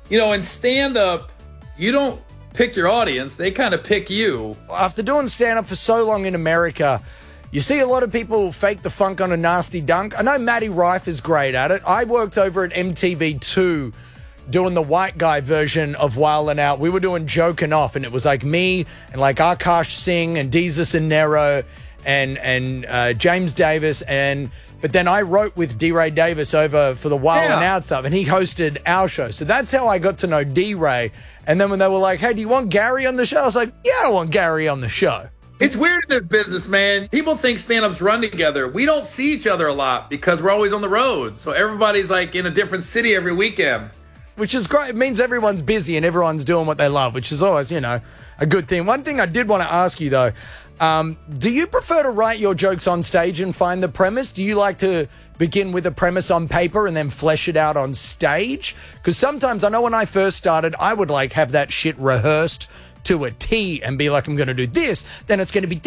In stand-up, you don't pick your audience. They kind of pick you. After doing stand-up for so long in America, you see a lot of people fake the funk on a nasty dunk. I know Matty Rife is great at it. I worked over at MTV2 doing the white guy version of Wild 'N Out. We were doing Joking Off, and it was like me and like Akash Singh and Deezus and Nero and James Davis. But then I wrote with D-Ray Davis over for the Wild 'N Out stuff, and he hosted our show. So that's how I got to know D-Ray. And then when they were like, hey, do you want Gary on the show? I was like, yeah, I want Gary on the show. It's weird in this business, man. People think stand-ups run together. We don't see each other a lot because we're always on the road. So everybody's like in a different city every weekend. Which is great. It means everyone's busy and everyone's doing what they love, which is always, a good thing. One thing I did want to ask you, though, do you prefer to write your jokes on stage and find the premise? Do you like to begin with a premise on paper and then flesh it out on stage? Because sometimes, I know when I first started, I would like have that shit rehearsed to a T and be like, I'm going to do this, then it's going to be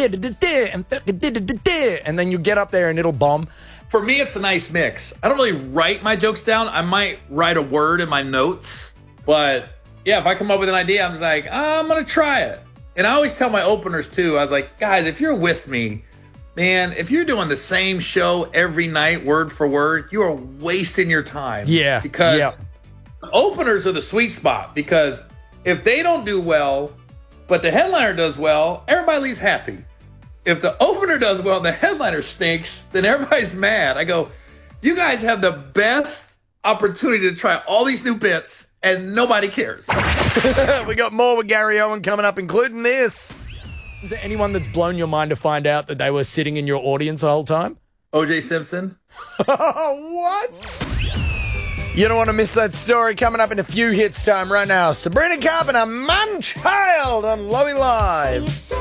and then you get up there and it'll bomb. For me, it's a nice mix. I don't really write my jokes down. I might write a word in my notes, but yeah, if I come up with an idea, I'm just like, I'm going to try it. And I always tell my openers too, I was like, guys, if you're with me, man, if you're doing the same show every night, word for word, you are wasting your time. Yeah. Because openers are the sweet spot, because if they don't do well, but the headliner does well, everybody leaves happy. If the opener does well and the headliner stinks, then everybody's mad. I go, you guys have the best opportunity to try all these new bits and nobody cares. We got more with Gary Owen coming up, including this. Is there anyone that's blown your mind to find out that they were sitting in your audience the whole time? O.J. Simpson. What? You don't want to miss that story. Coming up in a few hits time right now. Sabrina Carpenter, Man Child on Lowy Live.